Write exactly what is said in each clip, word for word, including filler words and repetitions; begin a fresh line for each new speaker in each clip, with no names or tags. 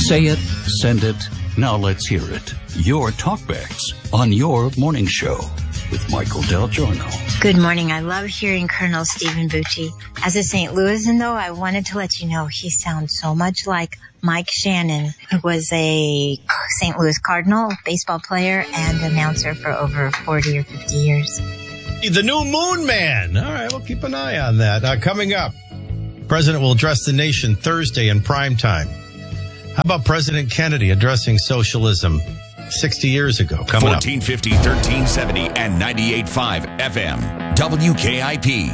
Say it, send it, now let's hear it. Your talkbacks on your morning show with Michael Del Giorno.
Good morning. I love hearing Colonel Stephen Bucci. As a Saint Louisan, though, I wanted to let you know he sounds so much like Mike Shannon, who was a Saint Louis Cardinal baseball player and announcer for over forty or fifty years.
The new Moon Man. All right, we'll keep an eye on that. Uh, coming up, President will address the nation Thursday in prime time. How about President Kennedy addressing socialism sixty years ago? Coming
fourteen fifty, thirteen seventy, and ninety-eight point five F M. W K I P.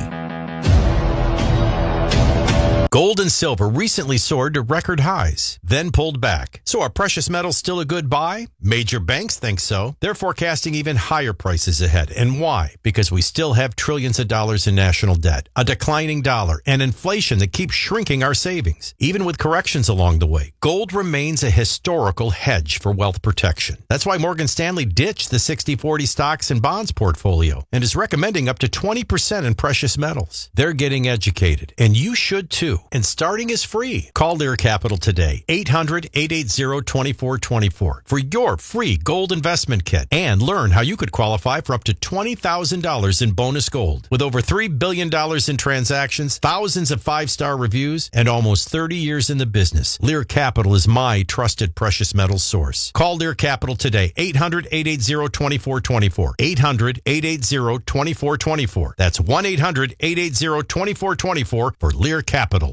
Gold and silver recently soared to record highs, then pulled back. So are precious metals still a good buy? Major banks think so. They're forecasting even higher prices ahead. And why? Because we still have trillions of dollars in national debt, a declining dollar, and inflation that keeps shrinking our savings. Even with corrections along the way, gold remains a historical hedge for wealth protection. That's why Morgan Stanley ditched the sixty forty stocks and bonds portfolio and is recommending up to twenty percent in precious metals. They're getting educated, and you should too. And starting is free. Call Lear Capital today, eight hundred, eight eight zero, two four two four for your free gold investment kit and learn how you could qualify for up to twenty thousand dollars in bonus gold. With over three billion dollars in transactions, thousands of five-star reviews, and almost thirty years in the business, Lear Capital is my trusted precious metals source. Call Lear Capital today, eight hundred, eight eight zero, two four two four, eight hundred, eight eight zero, two four two four. That's one eight hundred, eight eight zero, two four two four for Lear Capital.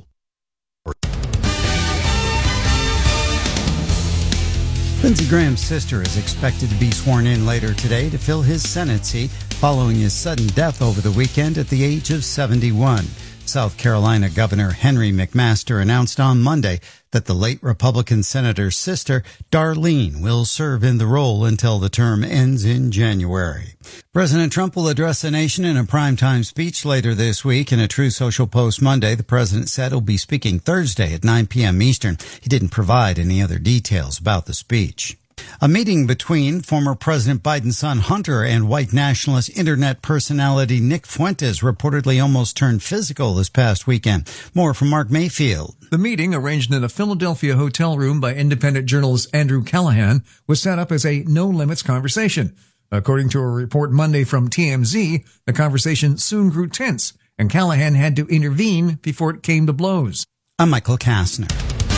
Lindsey Graham's sister is expected to be sworn in later today to fill his Senate seat following his sudden death over the weekend at the age of seventy-one. South Carolina Governor Henry McMaster announced on Monday that the late Republican senator's sister, Darlene, will serve in the role until the term ends in January. President Trump will address the nation in a primetime speech later this week. In a True Social post Monday, the president said he'll be speaking Thursday at nine p.m. Eastern. He didn't provide any other details about the speech. A meeting between former President Biden's son Hunter and white nationalist internet personality Nick Fuentes reportedly almost turned physical this past weekend. More from Mark Mayfield.
The meeting, arranged in a Philadelphia hotel room by independent journalist Andrew Callahan, was set up as a no-limits conversation. According to a report Monday from T M Z, the conversation soon grew tense, and Callahan had to intervene before it came to blows.
I'm Michael Kastner.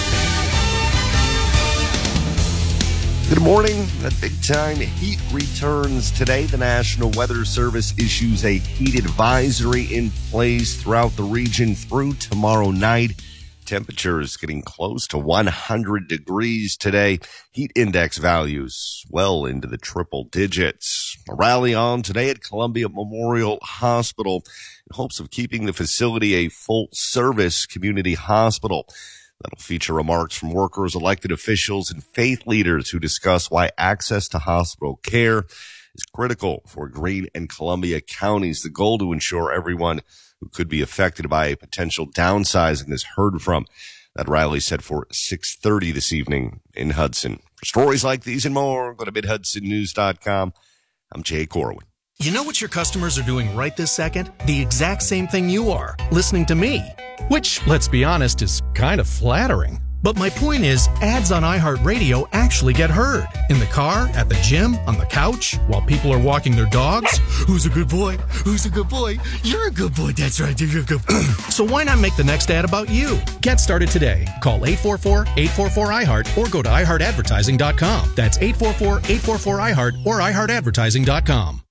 Good morning. A big-time heat returns today. The National Weather Service issues a heat advisory in place throughout the region through tomorrow night. Temperatures getting close to one hundred degrees today. Heat index values well into the triple digits. A rally on today at Columbia Memorial Hospital in hopes of keeping the facility a full-service community hospital. That'll feature remarks from workers, elected officials, and faith leaders who discuss why access to hospital care is critical for Greene and Columbia counties. The goal to ensure everyone who could be affected by a potential downsizing is heard from. That rally set for six thirty this evening in Hudson. For stories like these and more, go to mid hudson news dot com. I'm Jay Corwin.
You know what your customers are doing right this second? The exact same thing you are, listening to me. Which, let's be honest, is kind of flattering. But my point is, ads on iHeartRadio actually get heard. In the car, at the gym, on the couch, while people are walking their dogs. Who's a good boy? Who's a good boy? You're a good boy. That's right. You're a good boy. So why not make the next ad about you? Get started today. Call eight four four, eight four four, I heart or go to i heart advertising dot com. That's eight four four, eight four four, I heart or i heart advertising dot com.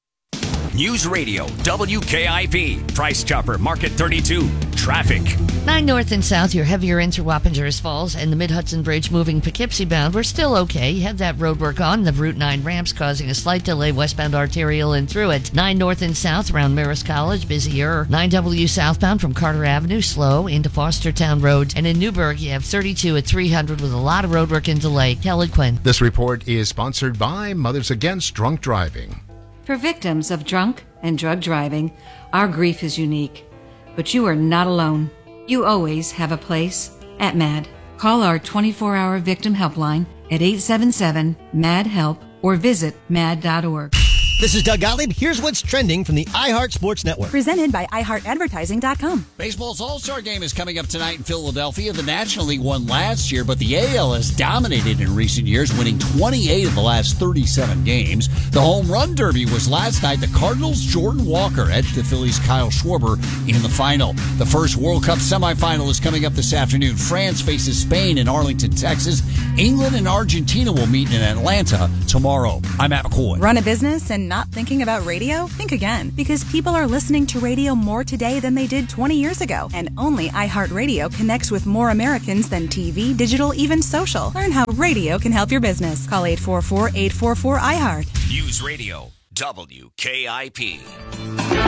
News Radio, W K I P, Price Chopper, Market thirty-two, Traffic.
nine North and South, you're heavier into Wappingers Falls and the Mid-Hudson Bridge moving Poughkeepsie bound. We're still okay. You have that road work on the Route nine ramps causing a slight delay westbound arterial and through it. nine North and South around Marist College, busier. nine W southbound from Carter Avenue, slow into Fostertown Road. And in Newburgh, you have thirty-two at three hundred with a lot of road work and delay. Kelly Quinn.
This report is sponsored by Mothers Against Drunk Driving.
For victims of drunk and drug driving, our grief is unique. But you are not alone. You always have a place at MAD. Call our twenty-four hour victim helpline at eight seven seven, M A D, HELP or visit mad dot org.
This is Doug Gottlieb. Here's what's trending from the iHeart Sports Network.
Presented by i heart advertising dot com.
Baseball's All-Star Game is coming up tonight in Philadelphia. The National League won last year, but the A L has dominated in recent years, winning twenty-eight of the last thirty-seven games. The Home Run Derby was last night. The Cardinals' Jordan Walker edged the Phillies' Kyle Schwarber in the final. The first World Cup semifinal is coming up this afternoon. France faces Spain in Arlington, Texas. England and Argentina will meet in Atlanta tomorrow. I'm Matt McCoy.
Run a business and not thinking about radio? Think again, because people are listening to radio more today than they did twenty years ago. And only iHeartRadio connects with more Americans than T V, digital, even social. Learn how radio can help your business. Call eight four four, eight four four, iHeart.
News Radio W K I P.